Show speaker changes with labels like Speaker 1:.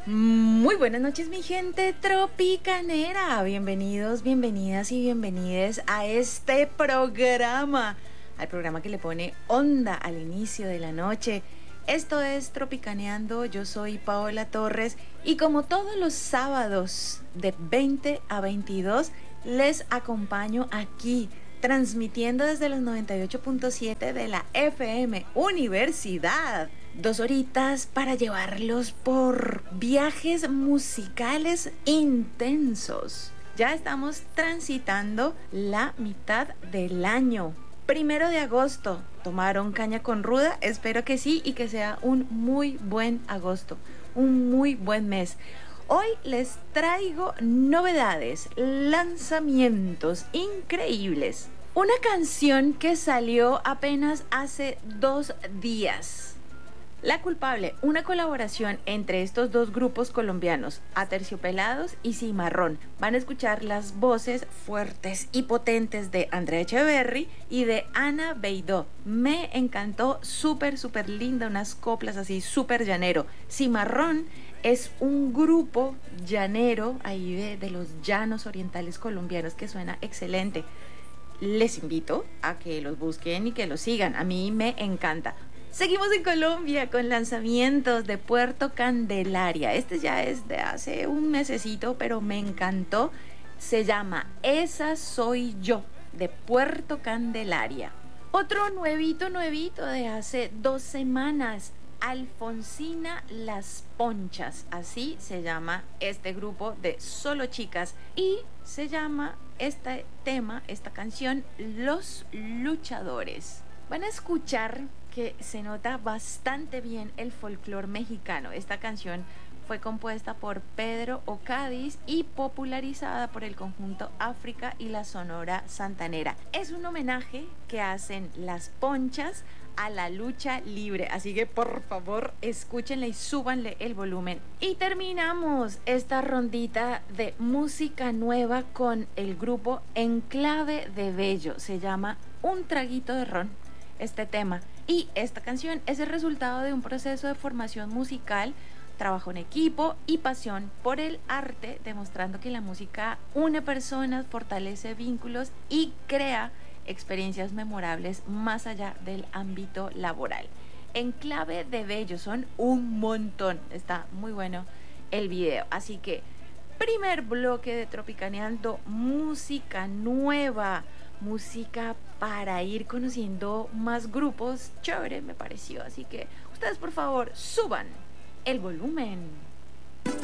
Speaker 1: Muy buenas noches, mi gente tropicanera. Bienvenidos, bienvenidas y bienvenides a este programa, al programa que le pone onda al inicio de la noche. Esto es Tropicaneando, yo soy Paola Torres y como todos los sábados de 20 a 22 les acompaño aquí transmitiendo desde los 98.7 de la FM Universidad. 2 horitas para llevarlos por viajes musicales intensos. Ya estamos transitando la mitad del año. 1 de agosto, ¿tomaron caña con ruda? Espero que sí y que sea un muy buen agosto, un muy buen mes. Hoy les traigo novedades, lanzamientos increíbles. Una canción que salió apenas hace 2 días. La Culpable, una colaboración entre estos dos grupos colombianos, Aterciopelados y Cimarrón. Van a escuchar las voces fuertes y potentes de Andrea Echeverry y de Ana Beidó. Me encantó, súper linda, unas coplas así, súper llanero. Cimarrón es un grupo llanero ahí de los llanos orientales colombianos que suena excelente. Les invito a que los busquen y que los sigan. A mí me encanta. Seguimos en Colombia con lanzamientos de Puerto Candelaria. Este ya es de hace un mesecito, pero me encantó. Se llama Esa Soy Yo, de Puerto Candelaria. Otro nuevito de hace 2 semanas. Alfonsina Las Ponchas, así se llama este grupo de solo chicas y se llama este tema, esta canción, Los Luchadores. Van a escuchar que se nota bastante bien el folclore mexicano. Esta canción fue compuesta por Pedro Ocadiz y popularizada por el conjunto África y la Sonora Santanera. Es un homenaje que hacen las Ponchas a la lucha libre, así que por favor escúchenle y súbanle el volumen. Y terminamos esta rondita de música nueva con el grupo Enclave de Bello. Se llama Un Traguito de Ron este tema, y esta canción es el resultado de un proceso de formación musical, trabajo en equipo y pasión por el arte, demostrando que la música une personas, fortalece vínculos y crea experiencias memorables más allá del ámbito laboral. Enclave de Bello, son un montón, está muy bueno el video, así que primer bloque de Tropicaneando, música nueva, música para ir conociendo más grupos, chévere me pareció, así que ustedes por favor suban el volumen.